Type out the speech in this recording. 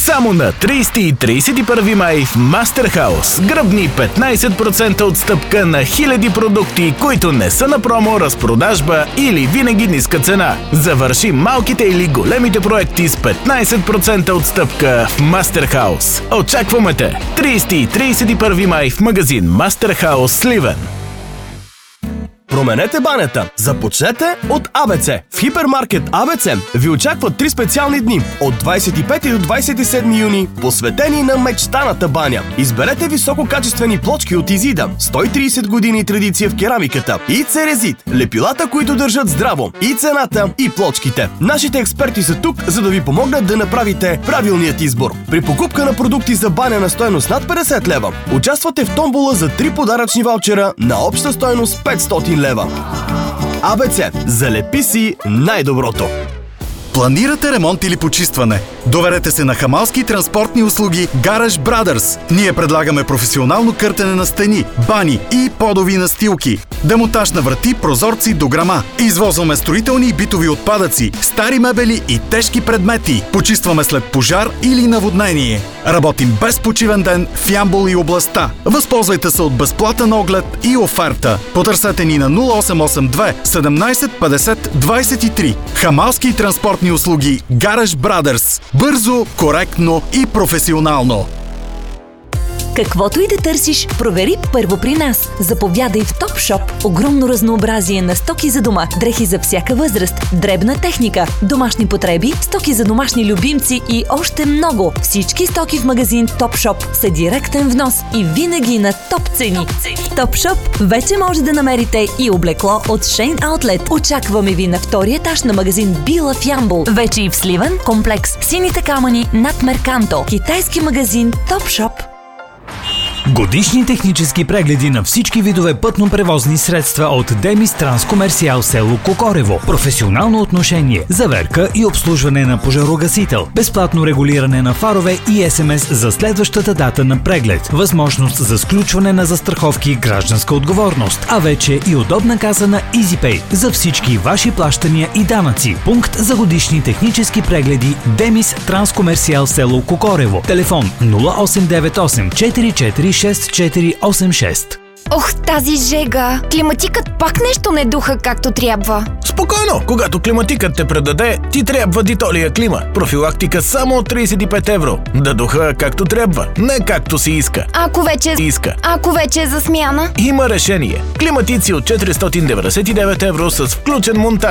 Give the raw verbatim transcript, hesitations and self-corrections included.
Само на тридесети и тридесет и първи май в Мастерхаус. Гръбни петнайсет процента отстъпка на хиляди продукти, които не са на промо, разпродажба или винаги ниска цена. Завърши малките или големите проекти с петнайсет процента отстъпка в Мастерхаус. Очакваме те! тридесети и тридесет и първи май в магазин Мастерхаус Сливен. Променете банята! Започнете от А Б Ц. В хипермаркет А Б Ц ви очакват три специални дни от двайсет и пети до двайсет и седми юни, посветени на мечтаната баня. Изберете висококачествени плочки от Изида, сто и тридесет години традиция в керамиката, и Церезит, лепилата, които държат здраво, и цената, и плочките. Нашите експерти са тук, за да ви помогнат да направите правилният избор. При покупка на продукти за баня на стойност над петдесет лева, участвате в томбола за три подаръчни ваучера на обща стойност петстотин лева. А Б Ц. Залепи си най-доброто! Планирате ремонт или почистване? Доверете се на Хамалски транспортни услуги Garage Brothers. Ние предлагаме професионално къртене на стени, бани и подови настилки, демонтаж на врати, прозорци, дограма. Извозваме строителни и битови отпадъци, стари мебели и тежки предмети. Почистваме след пожар или наводнение. Работим без почивен ден в Ямбол и областта. Възползвайте се от безплатен оглед и оферта. Потърсете ни на нула осем осем две седемнайсет петдесет двайсет и три. Хамалски транспортни услуги Garage Brothers. Бързо, коректно и професионално. Каквото и да търсиш, провери първо при нас. Заповядай в Topshop. Огромно разнообразие на стоки за дома, дрехи за всяка възраст, дребна техника, домашни потреби, стоки за домашни любимци и още много. Всички стоки в магазин Topshop са директен внос и винаги на топ цени. В Topshop вече може да намерите и облекло от Shane Outlet. Очакваме ви на втория етаж на магазин Била в Ямбол. Вече и в Сливен, комплекс Сините камъни над Мерканто. Китайски магазин Topshop. Годишни технически прегледи на всички видове пътно-превозни средства от Демис Транскомерсиал село Кокорево. Професионално отношение, заверка и обслужване на пожарогасител. Безплатно регулиране на фарове и ес ем ес за следващата дата на преглед. Възможност за сключване на застраховки и гражданска отговорност. А вече и удобна каса на EasyPay за всички ваши плащания и данъци. Пункт за годишни технически прегледи Демис Транскомерсиал село Кокорево. Телефон нула осем девет осем четири четири шест четири осем шест. Ох, тази жега! Климатикът пак нещо не духа както трябва. Спокойно! Когато климатикът те предаде, ти трябва Дитолия Клима. Профилактика само от тридесет и пет евро. Да духа както трябва, не както си иска. Ако вече... Иска. Ако вече е за смяна? Има решение. Климатици от четиристотин деветдесет и девет евро с включен монтаж.